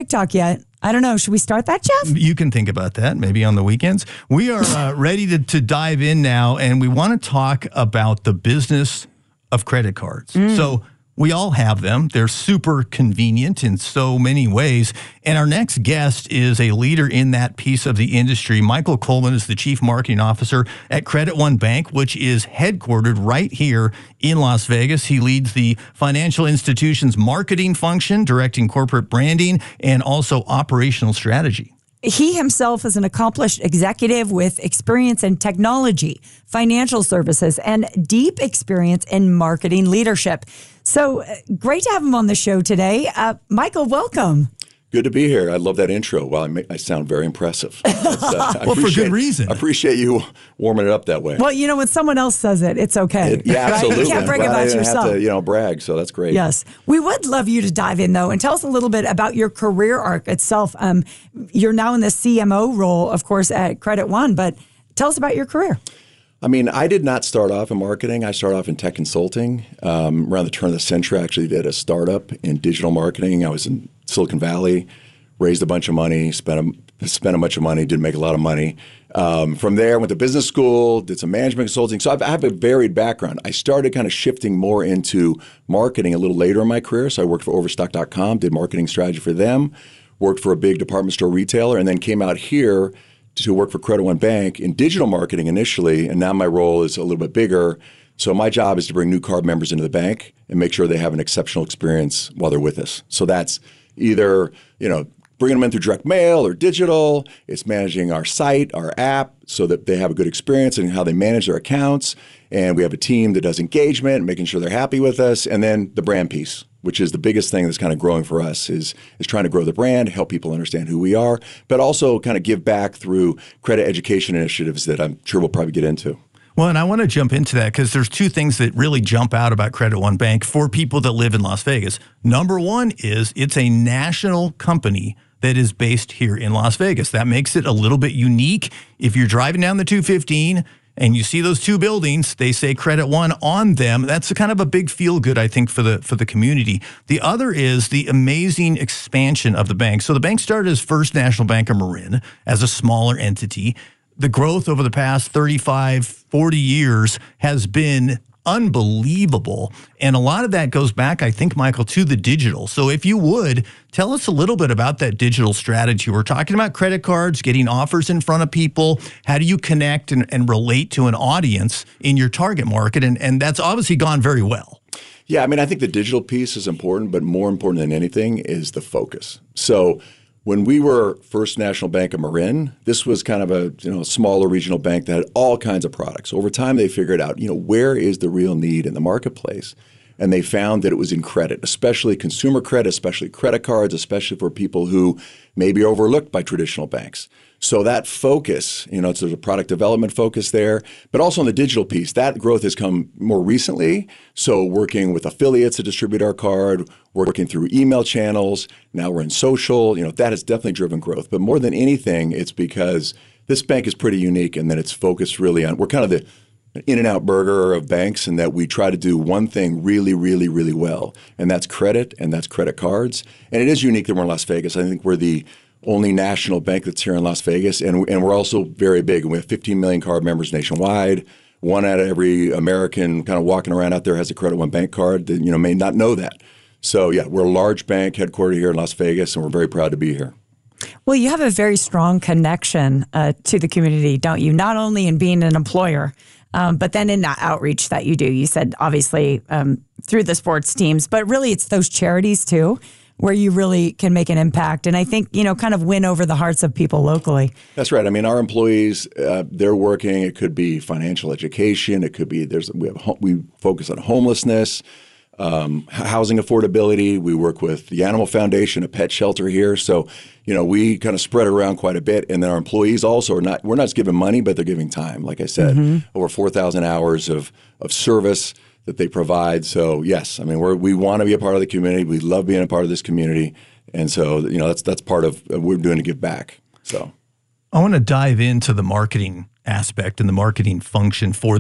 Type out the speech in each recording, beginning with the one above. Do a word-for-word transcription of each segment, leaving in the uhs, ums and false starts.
TikTok yet. I don't know. Should we start that, Jeff? You can think about that maybe on the weekends. We are uh, ready to, to dive in now, and we want to talk about the business of credit cards. Mm. So we all have them. They're super convenient in so many ways. And our next guest is a leader in that piece of the industry. Michael Coleman is the Chief Marketing Officer at Credit One Bank, which is headquartered right here in Las Vegas. He leads the financial institution's marketing function, directing corporate branding, and also operational strategy. He himself is an accomplished executive with experience in technology, financial services, and deep experience in marketing leadership. So uh, great to have him on the show today. Uh, Michael, welcome. Good to be here. I love that intro. Well, I, make, I sound very impressive. Uh, well, for good reason. I appreciate you warming it up that way. Well, you know, when someone else says it, it's okay. It, yeah, right? absolutely. You can't brag about I didn't yourself. have to, you know, brag, so that's great. Yes. We would love you to dive in, though, and tell us a little bit about your career arc itself. Um, you're now in the C M O role, of course, at Credit One, but tell us about your career. I mean, I did not start off in marketing. I started off in tech consulting. Um, around the turn of the century, I actually did a startup in digital marketing. I was in Silicon Valley, raised a bunch of money, spent a, spent a bunch of money, didn't make a lot of money. Um, from there, I went to business school, did some management consulting. So I've, I have a varied background. I started kind of shifting more into marketing a little later in my career. So I worked for Overstock dot com, did marketing strategy for them, worked for a big department store retailer, and then came out here to work for Credit One Bank in digital marketing initially, and now my role is a little bit bigger. So my job is to bring new card members into the bank and make sure they have an exceptional experience while they're with us. So that's either, you know, bringing them in through direct mail or digital. It's managing our site, our app, so that they have a good experience in how they manage their accounts. And we have a team that does engagement, making sure they're happy with us. And then the brand piece, which is the biggest thing that's kind of growing for us, is, is trying to grow the brand, help people understand who we are, but also kind of give back through credit education initiatives that I'm sure we'll probably get into. Well, and I want to jump into that because there's two things that really jump out about Credit One Bank for people that live in Las Vegas. Number one is it's a national company that is based here in Las Vegas. That makes it a little bit unique. If you're driving down the two fifteen and you see those two buildings, they say Credit One on them. That's a kind of a big feel good, I think, for the for the community. The other is the amazing expansion of the bank. So the bank started as First National Bank of Marin as a smaller entity. The growth over the past thirty-five, forty years has been unbelievable. And a lot of that goes back, I think, Michael, to the digital. So if you would, tell us a little bit about that digital strategy. We're talking about credit cards, getting offers in front of people. How do you connect and, and relate to an audience in your target market? And, and that's obviously gone very well. Yeah, I mean, I think the digital piece is important, but more important than anything is the focus. So when we were First National Bank of Marin, this was kind of a you know smaller regional bank that had all kinds of products. Over time, they figured out, you know, where is the real need in the marketplace? And they found that it was in credit, especially consumer credit, especially credit cards, especially for people who may be overlooked by traditional banks. So that focus, you know, there's a product development focus there, but also on the digital piece, that growth has come more recently. So working with affiliates to distribute our card, working through email channels, now we're in social, you know, that has definitely driven growth. But more than anything, it's because this bank is pretty unique and that it's focused really on, we're kind of the In-N-Out Burger of banks, and that we try to do one thing really, really, really well, and that's credit, and that's credit cards. And it is unique that we're in Las Vegas. I think we're the only national bank that's here in Las Vegas, and and we're also very big. And we have fifteen million card members nationwide. One out of every American kind of walking around out there has a Credit One Bank card that you know may not know that. So yeah, we're a large bank headquartered here in Las Vegas, and we're very proud to be here. Well, you have a very strong connection uh, to the community, don't you? Not only in being an employer, um, but then in that outreach that you do. You said obviously um, through the sports teams, but really it's those charities too, where you really can make an impact. And I think, you know, kind of win over the hearts of people locally. That's right. I mean, our employees, uh, they're working. It could be financial education. It could be, there's we have we focus on homelessness, um, housing affordability. We work with the Animal Foundation, a pet shelter here. So, you know, we kind of spread around quite a bit. And then our employees also are not, we're not just giving money, but they're giving time. Like I said, mm-hmm. over four thousand hours of, of service that they provide. So yes, I mean, we're, we want to be a part of the community. We love being a part of this community. And so, you know, that's, that's part of what we're doing to give back. So I want to dive into the marketing aspect and the marketing function for this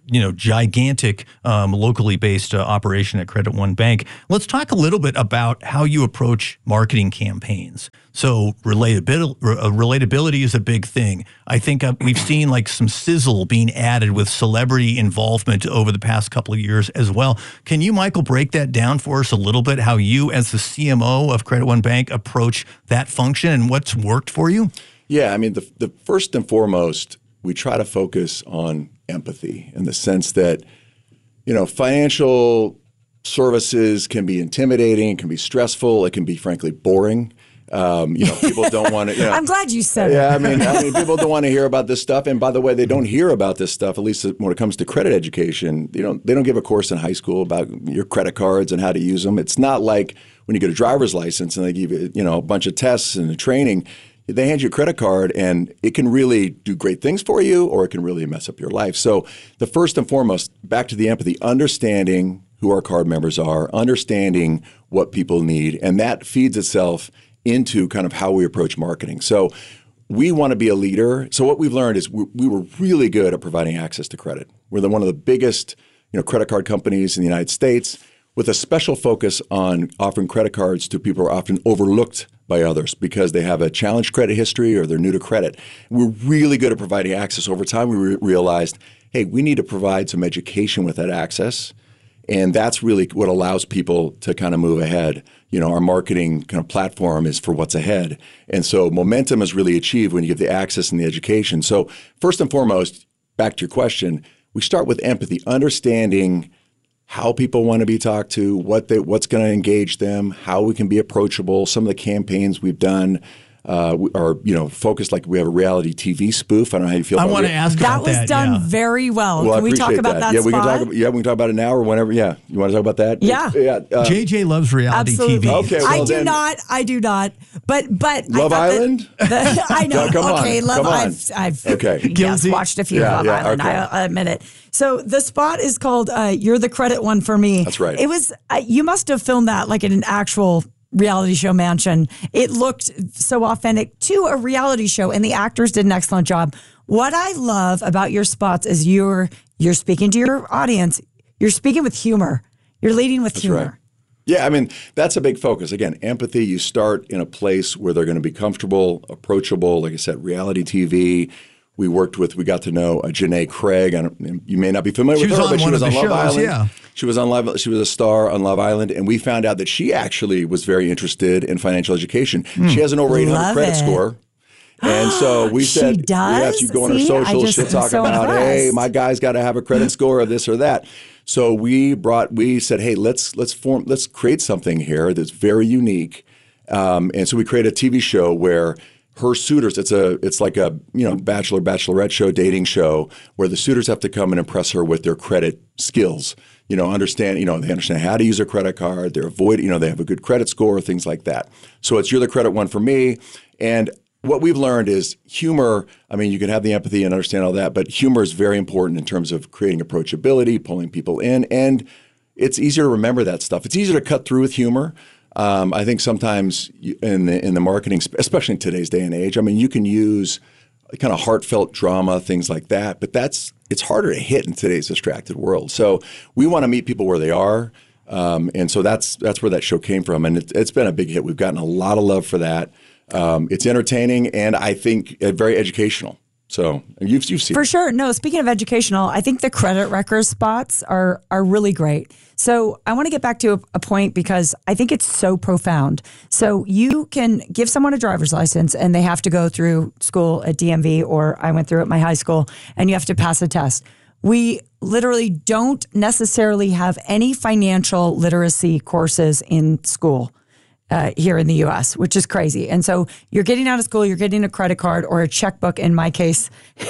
you know, gigantic um, locally based uh, operation at Credit One Bank. Let's talk a little bit about how you approach marketing campaigns. So relatability, uh, relatability is a big thing. I think uh, we've seen like some sizzle being added with celebrity involvement over the past couple of years as well. Can you, Michael, break that down for us a little bit, how you as the C M O of Credit One Bank approach that function and what's worked for you? Yeah, I mean, the, the first and foremost, we try to focus on empathy in the sense that, you know, financial services can be intimidating, can be stressful, it can be frankly boring. Um, you know, people don't want to. You know, I'm glad you said yeah, it. I mean, I mean, people don't want to hear about this stuff. And by the way, they don't hear about this stuff. At least when it comes to credit education, you know, they don't give a course in high school about your credit cards and how to use them. It's not like when you get a driver's license and they give you, you know, a bunch of tests and training. They hand you a credit card, and it can really do great things for you, or it can really mess up your life. So, the first and foremost, back to the empathy, understanding who our card members are, understanding what people need, and that feeds itself into kind of how we approach marketing. So we want to be a leader. So what we've learned is we, we were really good at providing access to credit. We're the, one of the biggest, you know, credit card companies in the United States, with a special focus on offering credit cards to people who are often overlooked by others because they have a challenged credit history or they're new to credit. We're really good at providing access. Over time, we re- realized, hey, we need to provide some education with that access. And that's really what allows people to kind of move ahead. You know, our marketing kind of platform is for what's ahead. And so momentum is really achieved when you give the access and the education. So first and foremost, back to your question, we start with empathy, understanding how people want to be talked to, what they, what's going to engage them, how we can be approachable. Some of the campaigns we've done uh, are, you know, focused, like we have a reality T V spoof. I don't know how you feel I about want to it. ask That about was that. done yeah. very well. Well, Can I we talk appreciate about that, yeah, spot? we can talk about, yeah, we can talk about it now or whenever. Yeah. You want to talk about that? Yeah. Yeah. Uh, J J loves reality Absolutely. T V. Okay, well, I do then- not. I do not. But but I Love thought that Island? the- I know. No, come on, okay, Love. come on. I've I've Okay. yes, Guilty. watched a few Yeah, Love yeah, Island. okay. I, I admit it. So the spot is called uh, "You're the Credit One for Me." That's right. It was. Uh, you must have filmed that like in an actual reality show mansion. It looked so authentic to a reality show, and the actors did an excellent job. What I love about your spots is you're you're speaking to your audience. You're speaking with humor. You're leading with That's humor. right. Yeah, I mean, that's a big focus. Again, empathy, you start in a place where they're going to be comfortable, approachable. Like I said, reality T V. We worked with, we got to know uh, Janae Craig. I don't, you may not be familiar She with was her, on but she one was of on the Love shows, Island. yeah. She was on Love, she was a star on Love Island, and we found out that she actually was very interested in financial education. She has an over eight hundred Love credit it. score. And so we She said, does? yes, you go on her See, I socials, just she'll am talk so about, hey, impressed. my guy's got to have a credit score of this or that. So we brought, we said, hey, let's let's form, let's create something here that's very unique. Um, and so we created a T V show where her suitors, it's a, it's like a, you know, bachelor, bachelorette show, dating show, where the suitors have to come and impress her with their credit skills. You know, understand, you know, they understand how to use a credit card. They're avoiding, you know, they have a good credit score, things like that. So it's You're the Credit One for Me. And what we've learned is humor, I mean, you can have the empathy and understand all that, but humor is very important in terms of creating approachability, pulling people in, and it's easier to remember that stuff. It's easier to cut through with humor. Um, I think sometimes you- in the in the marketing, especially in today's day and age, I mean, you can use kind of heartfelt drama, things like that, but that's it's harder to hit in today's distracted world. So we want to meet people where they are, um, and so that's that's where that show came from, and it, it's been a big hit. We've gotten a lot of love for that. Um, it's entertaining and I think uh, very educational. So you've you've seen For it. sure. No, speaking of educational, I think the credit record spots are are really great. So I want to get back to a, a point because I think it's so profound. So you can give someone a driver's license and they have to go through school at D M V, or I went through at my high school, and you have to pass a test. We literally don't necessarily have any financial literacy courses in school. Uh, here in the U S, which is crazy. And so you're getting out of school, you're getting a credit card or a checkbook, in my case,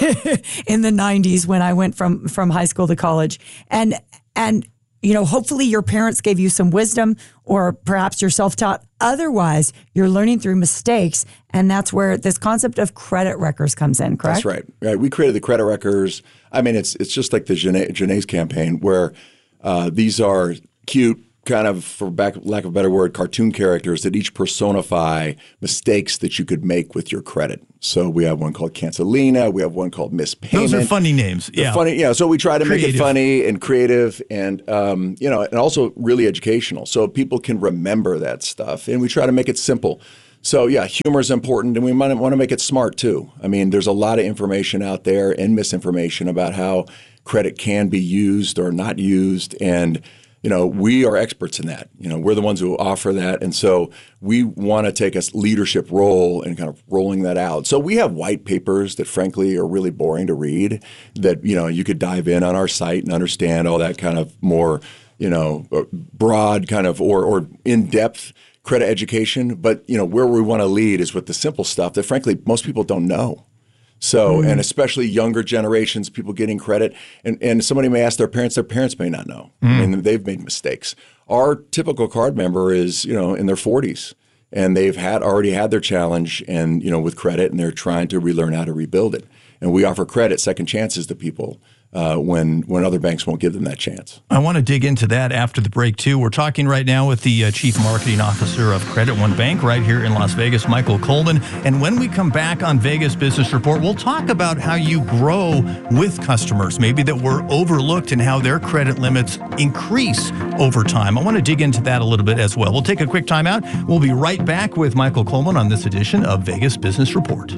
in the nineties when I went from from high school to college. And, and you know, hopefully your parents gave you some wisdom, or perhaps you're self-taught. Otherwise, you're learning through mistakes. And that's where this concept of credit records comes in, correct? That's right. Right. We created the credit records. I mean, it's it's just like the Janae, Janae's campaign, where uh, these are cute, kind of, for back, lack of a better word, cartoon characters that each personify mistakes that you could make with your credit. So we have one called Cancelina. We have one called Miss Payment. Those are funny names. They're yeah. funny. Yeah. So we try to Creative. make it funny and creative and, um, you know, and also really educational so people can remember that stuff. And we try to make it simple. So, yeah, humor is important, and we might want to make it smart, too. I mean, there's a lot of information out there and misinformation about how credit can be used or not used, and, you know, we are experts in that. You know, we're the ones who offer that, and so we want to take a leadership role in kind of rolling that out. So we have white papers that, frankly, are really boring to read that, you know, you could dive in on our site and understand all that kind of more, you know, broad kind of or, or in-depth credit education, but you know where we want to lead is with the simple stuff that frankly most people don't know. So, mm. and especially younger generations, people getting credit, and, and somebody may ask their parents, their parents may not know. Mm. I mean, they've made mistakes. Our typical card member is, you know, in their forties, and they've had already had their challenge and, you know, with credit, and they're trying to relearn how to rebuild it. And we offer credit, second chances to people uh, when when other banks won't give them that chance. I want to dig into that after the break, too. We're talking right now with the uh, Chief Marketing Officer of Credit One Bank right here in Las Vegas, Michael Coleman. And when we come back on Vegas Business Report, we'll talk about how you grow with customers, maybe that were overlooked, and how their credit limits increase over time. I want to dig into that a little bit as well. We'll take a quick time out. We'll be right back with Michael Coleman on this edition of Vegas Business Report.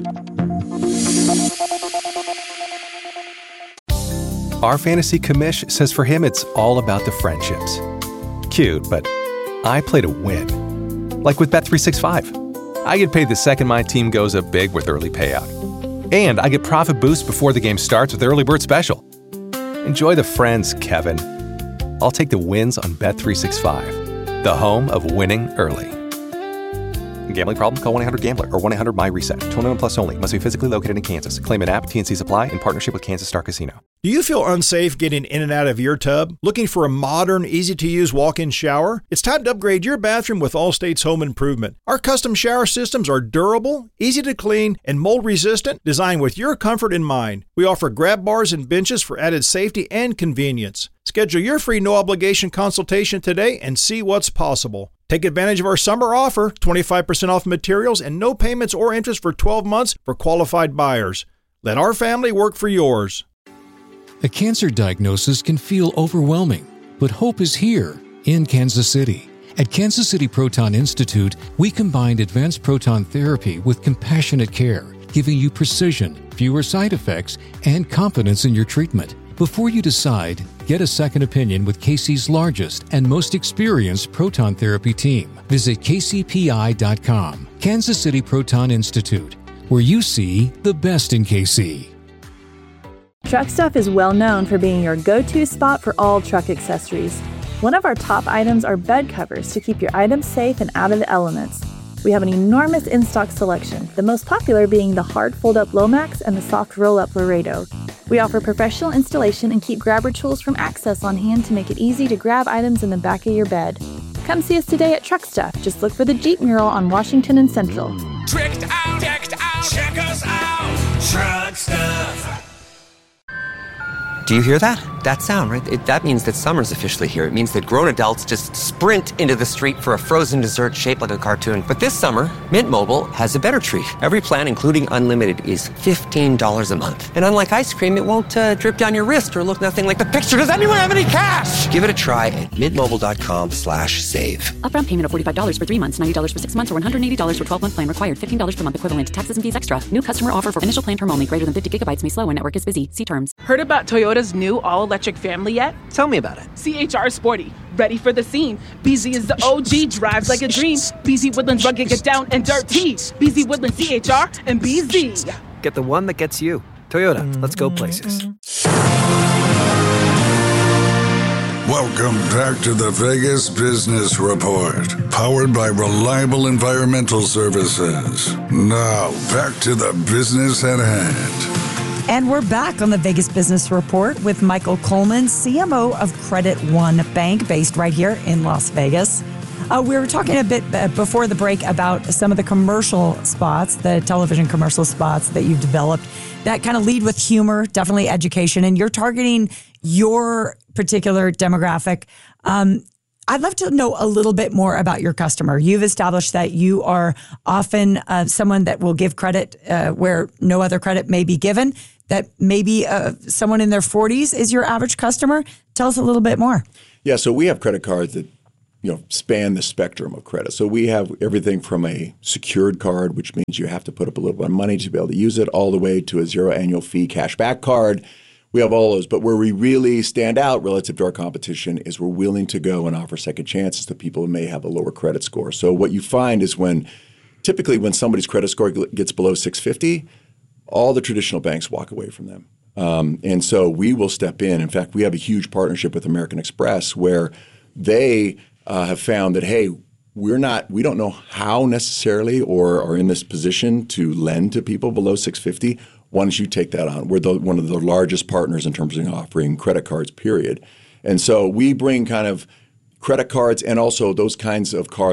Our fantasy commish says for him it's all about the friendships. Cute, but I play to win. Like with Bet three sixty-five. I get paid the second my team goes up big with early payout. And I get profit boost before the game starts with Early Bird Special. Enjoy the friends, Kevin. I'll take the wins on Bet three sixty-five, the home of winning early. Gambling problem? Call one eight hundred gambler or one eight hundred my reset. twenty-one plus only. Must be physically located in Kansas. Claim an app. T N Cs apply in partnership with Kansas Star Casino. Do you feel unsafe getting in and out of your tub? Looking for a modern, easy-to-use walk-in shower? It's time to upgrade your bathroom with Allstate's Home Improvement. Our custom shower systems are durable, easy to clean, and mold-resistant, designed with your comfort in mind. We offer grab bars and benches for added safety and convenience. Schedule your free no-obligation consultation today and see what's possible. Take advantage of our summer offer, twenty-five percent off materials and no payments or interest for twelve months for qualified buyers. Let our family work for yours. A cancer diagnosis can feel overwhelming, but hope is here in Kansas City. At Kansas City Proton Institute, we combined advanced proton therapy with compassionate care, giving you precision, fewer side effects, and confidence in your treatment. Before you decide, get a second opinion with K C's largest and most experienced proton therapy team. Visit K C P I dot com. Kansas City Proton Institute, where you see the best in K C. Truck Stuff is well known for being your go-to spot for all truck accessories. One of our top items are bed covers to keep your items safe and out of the elements. We have an enormous in-stock selection, the most popular being the hard fold-up Lomax and the soft roll-up Laredo. We offer professional installation and keep grabber tools from Access on hand to make it easy to grab items in the back of your bed. Come see us today at Truck Stuff. Just look for the Jeep mural on Washington and Central. Tricked out, decked out, check us out, Truck Stuff. Do you hear that? That sound, right? It, that means that summer's officially here. It means that grown adults just sprint into the street for a frozen dessert shaped like a cartoon. But this summer, Mint Mobile has a better treat. Every plan, including unlimited, is fifteen dollars a month. And unlike ice cream, it won't uh, drip down your wrist or look nothing like the picture. Does anyone have any cash? Give it a try at mintmobile.com slash save. Upfront payment of forty-five dollars for three months, ninety dollars for six months, or one hundred eighty dollars for twelve-month plan required. fifteen dollars per month equivalent. Taxes and fees extra. New customer offer for initial plan term only. Greater than fifty gigabytes may slow when network is busy. See terms. Heard about Toyota's new all-electric Family yet? Tell me about it. C H R Sporty. Ready for the scene. B Z is the O G. Drives like a dream. B Z Woodlands rugged, get down and dirty. B Z Woodlands C H R and B Z. Get the one that gets you. Toyota. Let's go places. Welcome back to the Vegas Business Report, powered by Reliable Environmental Services. Now, back to the business at hand. And we're back on the Vegas Business Report with Michael Coleman, C M O of Credit One Bank, based right here in Las Vegas. Uh, we were talking a bit before the break about some of the commercial spots, the television commercial spots that you've developed that kind of lead with humor, definitely education, and you're targeting your particular demographic. Um, I'd love to know a little bit more about your customer. You've established that you are often uh, someone that will give credit uh, where no other credit may be given, that maybe uh, someone in their forties is your average customer. Tell us a little bit more. Yeah, so we have credit cards that you know span the spectrum of credit. So we have everything from a secured card, which means you have to put up a little bit of money to be able to use it, all the way to a zero annual fee cashback card. We have all those, but where we really stand out relative to our competition is we're willing to go and offer second chances to people who may have a lower credit score. So what you find is when, typically when somebody's credit score gets below six fifty, all the traditional banks walk away from them. Um, and so we will step in. In fact, we have a huge partnership with American Express where they uh, have found that, hey, we're not, we don't know how necessarily or are in this position to lend to people below six fifty. Why don't you take that on? We're the, one of the largest partners in terms of offering credit cards, period. And so we bring kind of credit cards and also those kinds of cards